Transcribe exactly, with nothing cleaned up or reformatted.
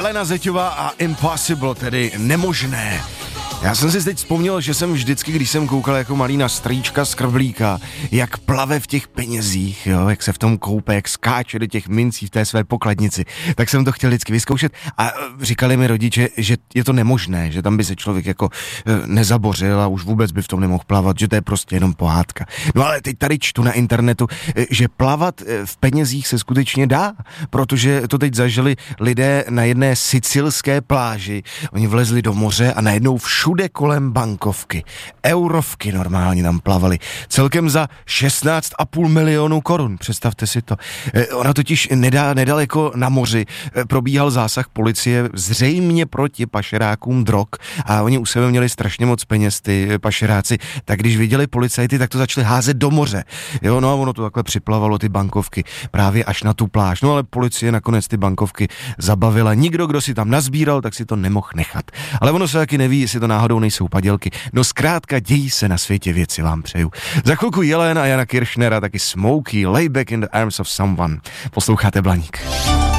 Helena Zeťová a Impossible, tedy nemožné. Já jsem si teď vzpomněl, že jsem vždycky, když jsem koukal jako malý na strýčka z Krblíka, jak plave v těch penězích, jo, jak se v tom koupe, jak skáče do těch mincí v té své pokladnici, tak jsem to chtěl vždycky vyzkoušet a říkali mi rodiče, že je to nemožné, že tam by se člověk jako nezabořil a už vůbec by v tom nemohl plavat, že to je prostě jenom pohádka. No ale teď tady čtu na internetu, že plavat v penězích se skutečně dá, protože to teď zažili lidé na jedné sicilské pláži. Oni vlezli do moře a najednou všude Všude kolem bankovky. Eurovky normálně tam plavaly. Celkem za šestnáct a půl milionu korun. Představte si to. Ona totiž nedá, nedaleko na moři probíhal zásah policie zřejmě proti pašerákům drog a oni u sebe měli strašně moc peněz, ty pašeráci. Tak když viděli policajty, tak to začali házet do moře. Jo, no a ono to takhle připlavalo ty bankovky právě až na tu pláž. No ale policie nakonec ty bankovky zabavila. Nikdo, kdo si tam nazbíral, tak si to nemohl nechat. Ale ono se taky neví, jestli to náhodou nejsou padělky. No zkrátka dějí se na světě věci, vám přeju. Za chvilku Jelen a Jana Kiršner a taky Smokey, Lay Back in the Arms of Someone. Posloucháte Blaník.